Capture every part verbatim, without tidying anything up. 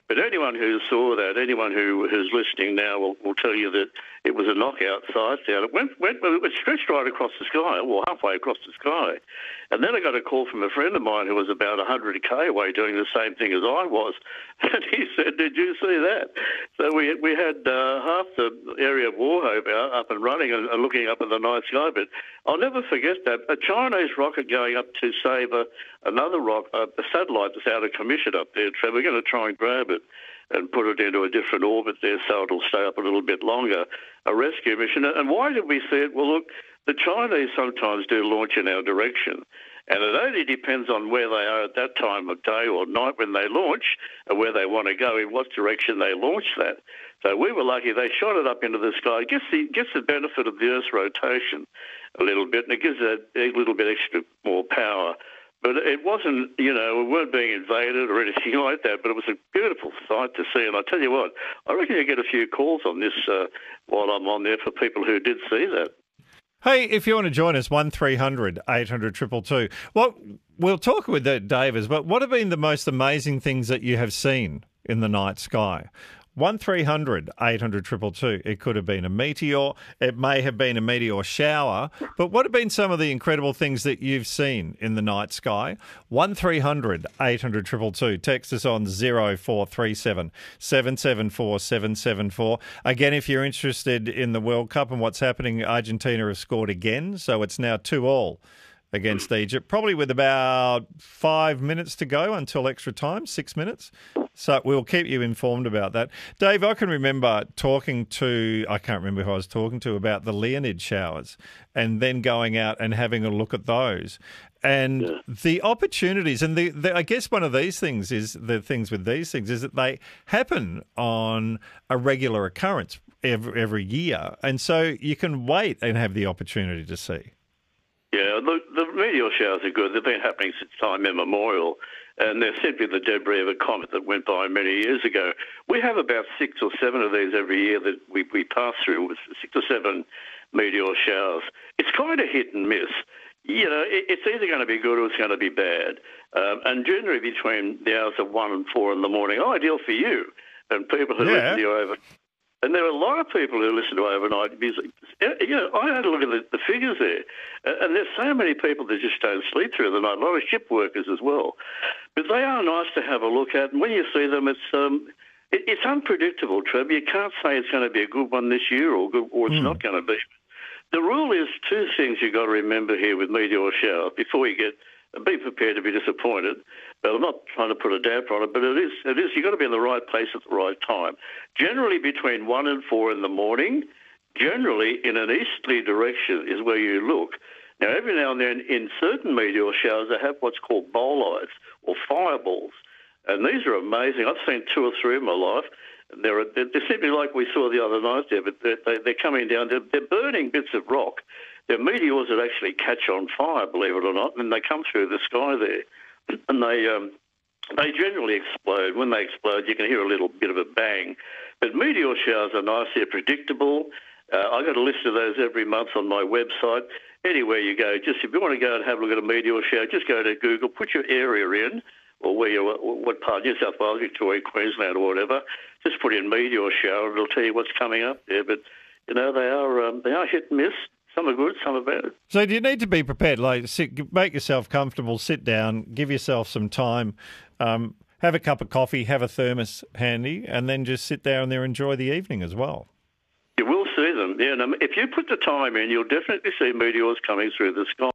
But anyone who saw that, anyone who who's listening now will, will tell you that it was a knockout sight down. It went, went, it stretched right across the sky, well, halfway across the sky. And then I got a call from a friend of mine who was about one hundred k away doing the same thing as I was. And he said, did you see that? So we, we had uh, half the area of Wauchope up and running and, and looking up at the night sky. But I'll never forget that. A Chinese rocket going up to save a, another rock, a, a satellite that's out of commission up there. So we're going to try and grab it and put it into a different orbit there so it'll stay up a little bit longer, a rescue mission. And why did we see it? Well, look, the Chinese sometimes do launch in our direction, and it only depends on where they are at that time of day or night when they launch and where they want to go, in what direction they launch that. So we were lucky. They shot it up into the sky. It gets the, gets the benefit of the Earth's rotation a little bit, and it gives it a little bit extra more power. But it wasn't, you know, we weren't being invaded or anything like that, but it was a beautiful sight to see. And I tell you what, I reckon you get a few calls on this uh, while I'm on there for people who did see that. Hey, if you want to join us, one three hundred eight hundred two two two. Well, we'll talk with Dave, but what have been the most amazing things that you have seen in the night sky? one three hundred eight hundred two two two. It could have been a meteor. It may have been a meteor shower. But what have been some of the incredible things that you've seen in the night sky? one three hundred eight hundred two two two. Text us on zero four three seven seven seven four seven seven four. Again, if you're interested in the World Cup and what's happening, Argentina have scored again. So it's now two all against Egypt, probably with about five minutes to go until extra time, six minutes. So we'll keep you informed about that. Dave, I can remember talking to, I can't remember who I was talking to, about the Leonid showers and then going out and having a look at those. And yeah. the opportunities, and the, the, I guess one of these things is, the things with these things is that they happen on a regular occurrence every, every year. And so you can wait and have the opportunity to see. Yeah, the, the meteor showers are good. They've been happening since time immemorial, and they're simply the debris of a comet that went by many years ago. We have about six or seven of these every year that we, we pass through, with six or seven meteor showers. It's kind of hit and miss. You know, it, it's either going to be good or it's going to be bad. Um, and generally between the hours of one and four in the morning, ideal for you and people who yeah. listen to you over. And there are a lot of people who listen to overnight music. You know, I had a look at the, the figures there, and there's so many people that just don't sleep through the night. A lot of ship workers as well, but they are nice to have a look at. And when you see them, it's um, it, it's unpredictable, Trevor. You can't say it's going to be a good one this year or good, or it's mm. not going to be. The rule is two things you've got to remember here with meteor shower before you get. Be prepared to be disappointed. But I'm not trying to put a damper on it, but it is, it is, you've got to be in the right place at the right time. Generally between one and four in the morning, generally in an easterly direction is where you look. Now, every now and then in certain meteor showers, they have what's called bolides or fireballs. And these are amazing. I've seen two or three in my life. They're, they're, they're simply like we saw the other night there, but they're, they're coming down. They're, they're burning bits of rock. They're meteors that actually catch on fire, believe it or not, and they come through the sky there. And they um, they generally explode. When they explode, you can hear a little bit of a bang. But meteor showers are nice. They're predictable. Uh, I got a list of those every month on my website. Anywhere you go, just if you want to go and have a look at a meteor shower, just go to Google, put your area in, or where you what part, New South Wales, Victoria, Queensland, or whatever. Just put in meteor shower, it'll tell you what's coming up there. But you know they are um, they are hit and miss. Some are good, some are bad. So do you need to be prepared? Like, sit, make yourself comfortable, sit down, give yourself some time, um, have a cup of coffee, have a thermos handy, and then just sit down there and enjoy the evening as well. You will see them. Yeah, and if you put the time in, you'll definitely see meteors coming through the sky.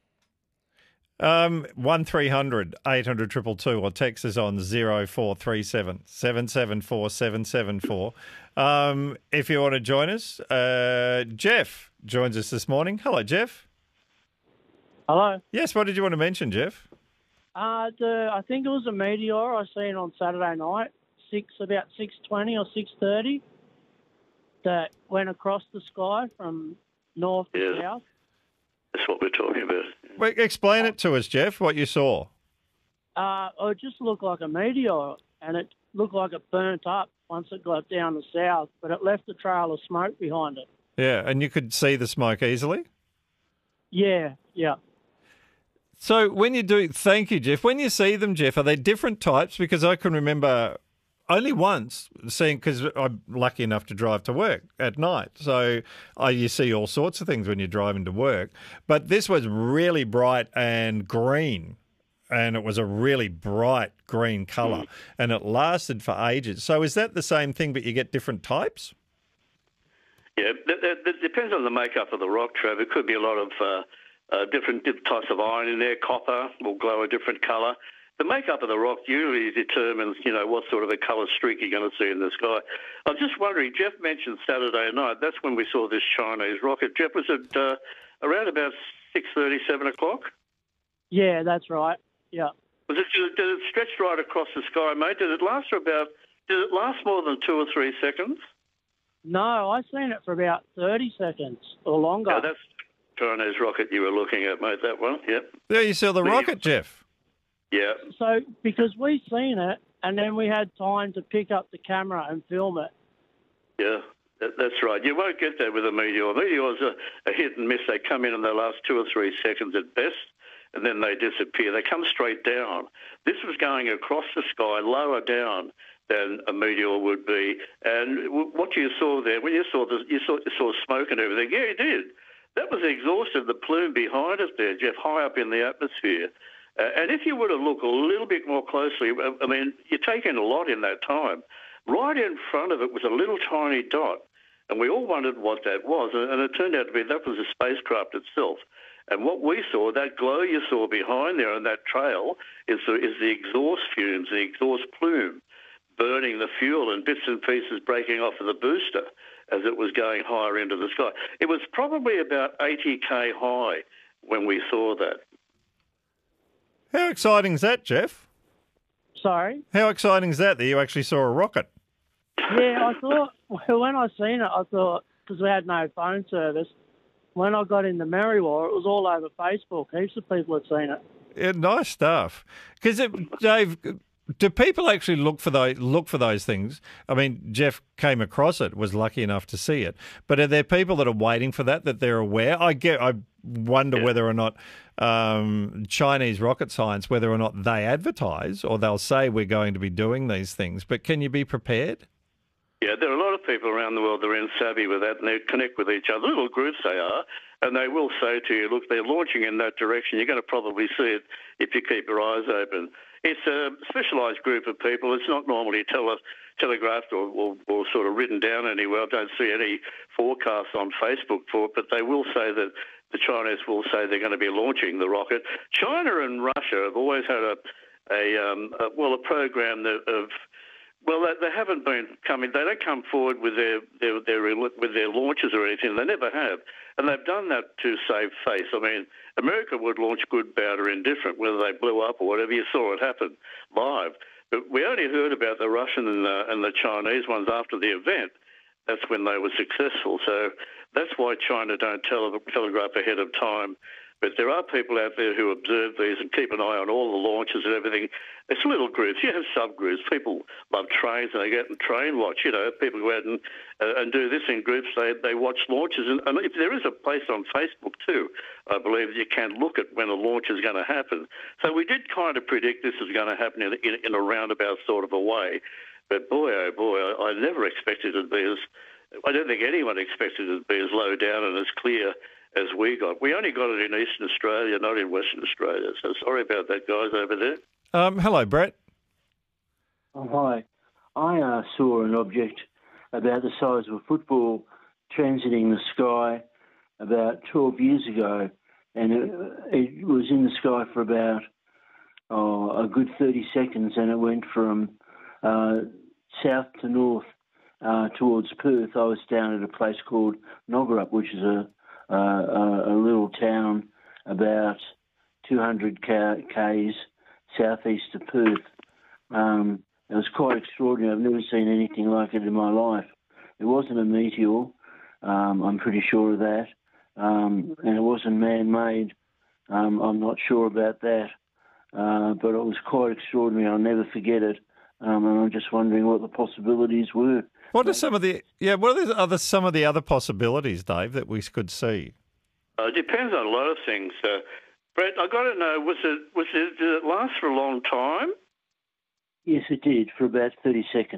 Um, one three hundred eight hundred two two two or text us on zero four three seven seven seven four seven seven four. Um, if you want to join us, uh, Jeff joins us this morning. Hello, Jeff. Hello. Yes, what did you want to mention, Jeff? Uh, the, I think it was a meteor I seen on Saturday night, six about six twenty or six thirty, that went across the sky from north yeah. to south. That's what we're talking about. Well, explain it to us, Jeff, what you saw. Uh, it just looked like a meteor, and it looked like it burnt up once it got down the south, but it left a trail of smoke behind it. Yeah, and you could see the smoke easily? Yeah, yeah. So when you do, thank you, Jeff. When you see them, Jeff, are they different types? Because I can remember only once, seeing, because I'm lucky enough to drive to work at night. So I, you see all sorts of things when you're driving to work. But this was really bright and green. And it was a really bright green colour. Mm. And it lasted for ages. So is that the same thing, but you get different types? Yeah, it depends on the makeup of the rock, Trevor. It could be a lot of uh, uh, different types of iron in there. Copper will glow a different colour. The makeup of the rock usually determines, you know, what sort of a colour streak you're going to see in the sky. I was just wondering, Jeff mentioned Saturday night. That's when we saw this Chinese rocket. Jeff, was it uh, around about six thirty, seven o'clock? Yeah, that's right. Yeah. Was it, did it stretch right across the sky, mate? Did it last for about, did it last more than two or three seconds? No, I seen it for about thirty seconds or longer. Yeah, that's the Chinese rocket you were looking at, mate, that one, yep. There you saw the yeah. rocket, Jeff. Yeah. So, because we seen it, and then we had time to pick up the camera and film it. Yeah, that, that's right. You won't get that with a meteor. Meteors are a hit and miss. They come in in the last two or three seconds at best, and then they disappear. They come straight down. This was going across the sky, lower down than a meteor would be. And what you saw there, when you saw the, you saw, you saw smoke and everything, yeah, you did. That was the exhaust of the plume behind us there, Jeff, high up in the atmosphere. Uh, and if you were to look a little bit more closely, I mean, you take in a lot in that time. Right in front of it was a little tiny dot, and we all wondered what that was. And it turned out to be that was a spacecraft itself. And what we saw, that glow you saw behind there on that trail, is the, is the exhaust fumes, the exhaust plume, burning the fuel and bits and pieces breaking off of the booster as it was going higher into the sky. It was probably about eighty K high when we saw that. How exciting is that, Jeff? Sorry? How exciting is that, that you actually saw a rocket? Yeah, I thought, well, when I seen it, I thought, because we had no phone service, when I got into Merriwa, it was all over Facebook. Heaps of people had seen it. Yeah, nice stuff. Because, Dave, do people actually look for those look for those things? I mean, Jeff came across it, was lucky enough to see it. But are there people that are waiting for that, that they're aware? I get. I wonder yeah. whether or not um, Chinese rocket science, whether or not they advertise or they'll say we're going to be doing these things. But can you be prepared? Yeah, there are a lot of people around the world that are in savvy with that, and they connect with each other. Little groups they are, and they will say to you, look, they're launching in that direction. You're going to probably see it if you keep your eyes open. It's a specialised group of people. It's not normally tele- telegraphed or, or, or sort of written down anywhere. I don't see any forecasts on Facebook for it, but they will say that the Chinese will say they're going to be launching the rocket. China and Russia have always had a, a, um, a well, a program that of Well, they, they haven't been coming. They don't come forward with their, their, their with their launches or anything. They never have, and they've done that to save face. I mean, America would launch good, bad, or indifferent, whether they blew up or whatever. You saw it happen live, but we only heard about the Russian and the, and the Chinese ones after the event. That's when they were successful. So that's why China don't tele- telegraph ahead of time. But there are people out there who observe these and keep an eye on all the launches and everything. It's little groups. You have subgroups. People love trains and they get and train watch. You know, people go out and, uh, and do this in groups. They they watch launches. And, and if there is a place on Facebook too, I believe that you can look at when a launch is going to happen. So we did kind of predict this is going to happen in, in, in a roundabout sort of a way. But boy, oh boy, I, I never expected it to be as, I don't think anyone expected it to be as low down and as clear as we got. We only got it in Eastern Australia, not in Western Australia. So sorry about that, guys, over there. Um, hello, Brett. Oh, hi. I uh, saw an object about the size of a football transiting the sky about twelve years ago, and it, it was in the sky for about oh, a good thirty seconds, and it went from uh, south to north uh, towards Perth. I was down at a place called Noggerup, which is a Uh, a, a little town about two hundred k's southeast of Perth. Um, it was quite extraordinary. I've never seen anything like it in my life. It wasn't a meteor, um, I'm pretty sure of that, um, and it wasn't man-made. Um, I'm not sure about that, uh, but it was quite extraordinary. I'll never forget it, um, and I'm just wondering what the possibilities were. What are some of the yeah? What are the other some of the other possibilities, Dave, that we could see? Uh, it depends on a lot of things. Uh, Brett, I got to know: was it was it did it last for a long time? Yes, it did, for about thirty seconds.